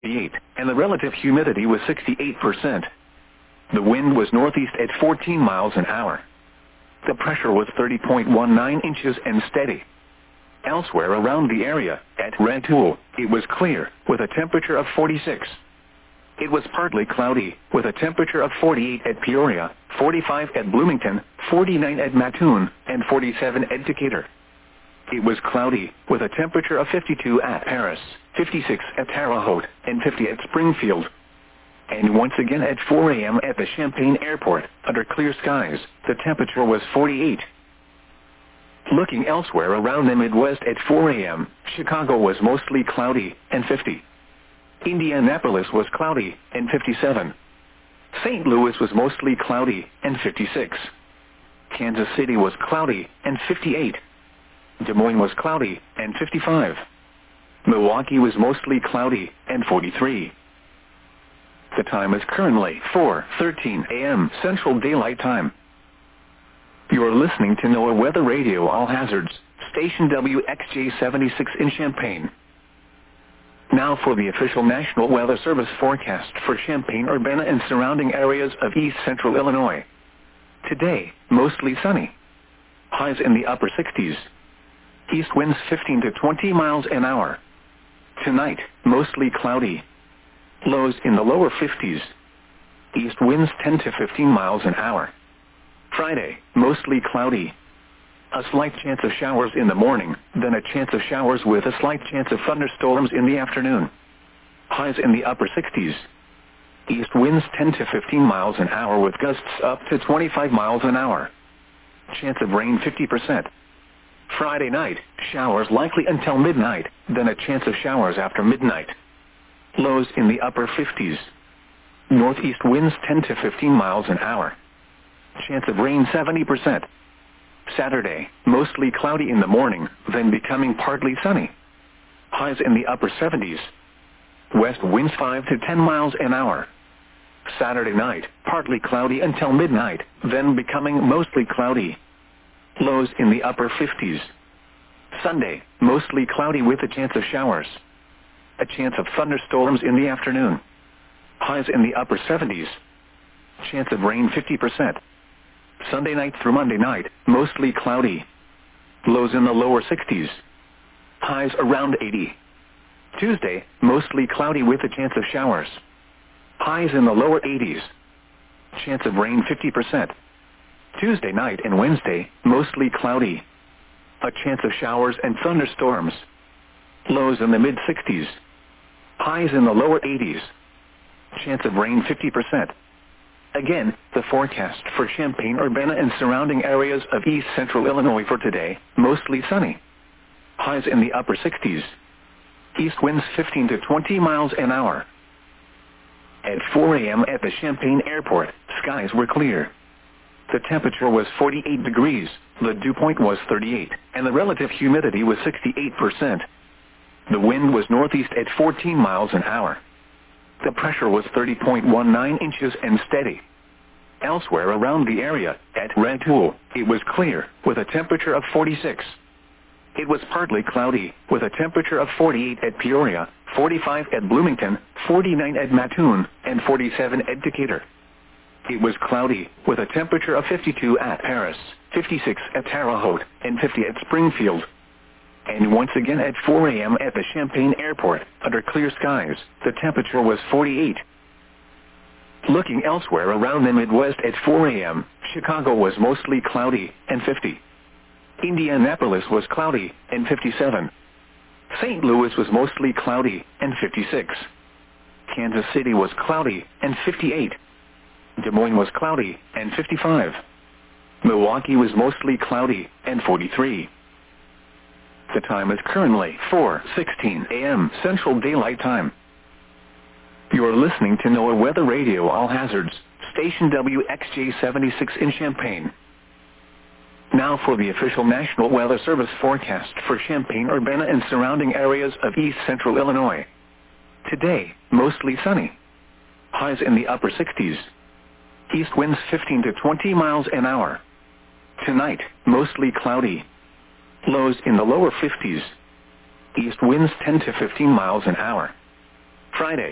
48, and the relative humidity was 68%. The wind was northeast at 14 miles an hour. The pressure was 30.19 inches and steady. Elsewhere around the area, at Rantoul, it was clear, with a temperature of 46. It was partly cloudy, with a temperature of 48 at Peoria, 45 at Bloomington, 49 at Mattoon, and 47 at Decatur. It was cloudy, with a temperature of 52 at Paris, 56 at Terre Haute, and 50 at Springfield. And once again at 4 a.m. at the Champaign Airport, under clear skies, the temperature was 48. Looking elsewhere around the Midwest at 4 a.m., Chicago was mostly cloudy, and 50. Indianapolis was cloudy, and 57. St. Louis was mostly cloudy, and 56. Kansas City was cloudy, and 58. Des Moines was cloudy, and 55. Milwaukee was mostly cloudy, and 43. The time is currently 4:13 a.m. Central Daylight Time. You are listening to NOAA Weather Radio All Hazards, station WXJ-76 in Champaign. Now for the official National Weather Service forecast for Champaign, Urbana, and surrounding areas of east central Illinois. Today, mostly sunny. Highs in the upper 60s. East winds 15 to 20 miles an hour. Tonight, mostly cloudy. Lows in the lower 50s. East winds 10 to 15 miles an hour. Friday, mostly cloudy. A slight chance of showers in the morning, then a chance of showers with a slight chance of thunderstorms in the afternoon. Highs in the upper 60s. East winds 10 to 15 miles an hour with gusts up to 25 miles an hour. Chance of rain 50%. Friday night, showers likely until midnight, then a chance of showers after midnight. Lows in the upper 50s. Northeast winds 10 to 15 miles an hour. Chance of rain 70%. Saturday, mostly cloudy in the morning, then becoming partly sunny. Highs in the upper 70s. West winds 5 to 10 miles an hour. Saturday night, partly cloudy until midnight, then becoming mostly cloudy. Lows in the upper 50s. Sunday, mostly cloudy with a chance of showers. A chance of thunderstorms in the afternoon. Highs in the upper 70s. Chance of rain 50%. Sunday night through Monday night, mostly cloudy. Lows in the lower 60s. Highs around 80. Tuesday, mostly cloudy with a chance of showers. Highs in the lower 80s. Chance of rain 50%. Tuesday night and Wednesday, mostly cloudy. A chance of showers and thunderstorms. Lows in the mid-60s. Highs in the lower 80s. Chance of rain 50%. Again, the forecast for Champaign, Urbana, and surrounding areas of east central Illinois for today, mostly sunny. Highs in the upper 60s. East winds 15 to 20 miles an hour. At 4 a.m. at the Champaign Airport, skies were clear. The temperature was 48 degrees, the dew point was 38, and the relative humidity was 68%. The wind was northeast at 14 miles an hour. The pressure was 30.19 inches and steady. Elsewhere around the area, at Rantoul, it was clear, with a temperature of 46. It was partly cloudy, with a temperature of 48 at Peoria, 45 at Bloomington, 49 at Mattoon, and 47 at Decatur. It was cloudy, with a temperature of 52 at Paris, 56 at Terre Haute, and 50 at Springfield. And once again at 4 a.m. at the Champaign Airport, under clear skies, the temperature was 48. Looking elsewhere around the Midwest at 4 a.m., Chicago was mostly cloudy, and 50. Indianapolis was cloudy, and 57. St. Louis was mostly cloudy, and 56. Kansas City was cloudy, and 58. Des Moines was cloudy, and 55. Milwaukee was mostly cloudy, and 43. The time is currently 4:16 a.m. Central Daylight Time. You are listening to NOAA Weather Radio All Hazards, station WXJ-76 in Champaign. Now for the official National Weather Service forecast for Champaign, Urbana, and surrounding areas of east central Illinois. Today, mostly sunny. Highs in the upper 60s. East winds 15 to 20 miles an hour. Tonight, mostly cloudy. Lows in the lower 50s. East winds 10 to 15 miles an hour. Friday,